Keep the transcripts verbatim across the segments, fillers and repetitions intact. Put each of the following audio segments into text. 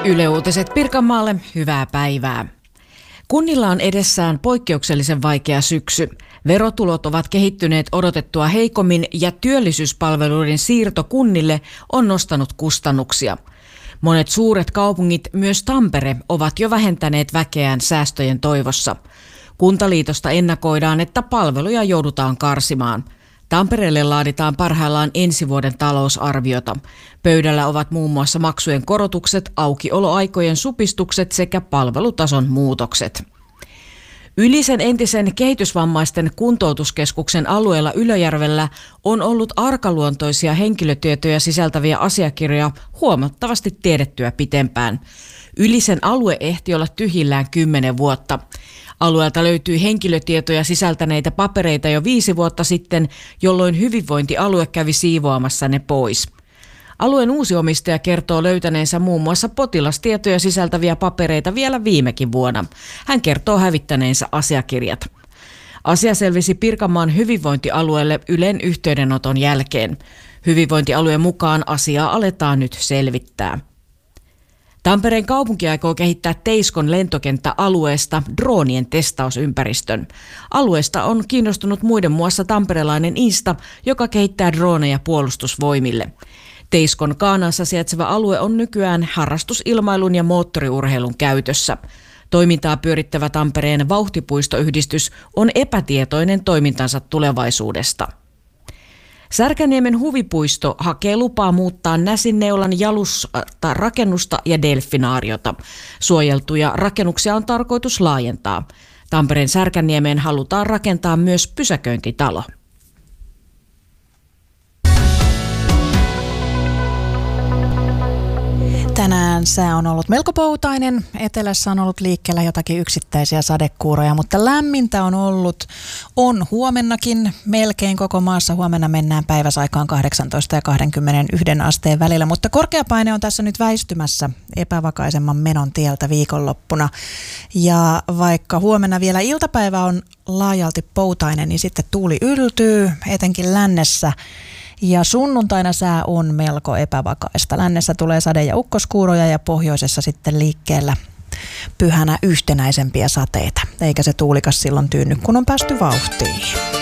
Yle Uutiset Pirkanmaalle, hyvää päivää. Kunnilla on edessään poikkeuksellisen vaikea syksy. Verotulot ovat kehittyneet odotettua heikommin ja työllisyyspalveluiden siirto kunnille on nostanut kustannuksia. Monet suuret kaupungit, myös Tampere, ovat jo vähentäneet väkeään säästöjen toivossa. Kuntaliitosta ennakoidaan, että palveluja joudutaan karsimaan. Tampereelle laaditaan parhaillaan ensi vuoden talousarviota. Pöydällä ovat muun muassa maksujen korotukset, aukioloaikojen supistukset sekä palvelutason muutokset. Ylisen entisen kehitysvammaisten kuntoutuskeskuksen alueella Ylöjärvellä on ollut arkaluontoisia henkilötietoja sisältäviä asiakirjoja huomattavasti tiedettyä pitempään. Ylisen alue ehti olla tyhjillään kymmenen vuotta. Alueelta löytyi henkilötietoja sisältäneitä papereita jo viisi vuotta sitten, jolloin hyvinvointialue kävi siivoamassa ne pois. Alueen uusi omistaja kertoo löytäneensä muun muassa potilastietoja sisältäviä papereita vielä viimekin vuonna. Hän kertoo hävittäneensä asiakirjat. Asia selvisi Pirkanmaan hyvinvointialueelle Ylen yhteydenoton jälkeen. Hyvinvointialueen mukaan asiaa aletaan nyt selvittää. Tampereen kaupunki aikoo kehittää Teiskon lentokenttäalueesta droonien testausympäristön. Alueesta on kiinnostunut muiden muassa tamperelainen Insta, joka kehittää drooneja puolustusvoimille. Teiskon Kaanaassa sijaitseva alue on nykyään harrastusilmailun ja moottoriurheilun käytössä. Toimintaa pyörittävä Tampereen vauhtipuistoyhdistys on epätietoinen toimintansa tulevaisuudesta. Särkänniemen huvipuisto hakee lupaa muuttaa Näsinneulan jalusta rakennusta ja delfinaariota. Suojeltuja rakennuksia on tarkoitus laajentaa. Tampereen Särkänniemeen halutaan rakentaa myös pysäköintitalo. Tänään sää on ollut melko poutainen. Etelässä on ollut liikkeellä jotakin yksittäisiä sadekuuroja, mutta lämmintä on ollut. On huomennakin melkein koko maassa. Huomenna mennään päiväsaikaan kahdeksantoista ja kaksikymmentäyksi asteen välillä, mutta korkeapaine on tässä nyt väistymässä epävakaisemman menon tieltä viikonloppuna. Ja vaikka huomenna vielä iltapäivä on laajalti poutainen, niin sitten tuuli yltyy, etenkin lännessä. Ja sunnuntaina sää on melko epävakaista. Lännessä tulee sade- ja ukkoskuuroja ja pohjoisessa sitten liikkeellä pyhänä yhtenäisempiä sateita. Eikä se tuulikas silloin tyynny, kun on päästy vauhtiin.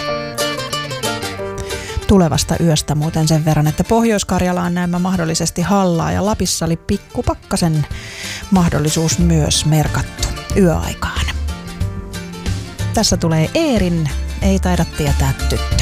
Tulevasta yöstä muuten sen verran, että Pohjois-Karjalaan näemmä mahdollisesti hallaa ja Lapissa oli pikkupakkasen mahdollisuus myös merkattu yöaikaan. Tässä tulee Eerin, ei taida tietää tyttö.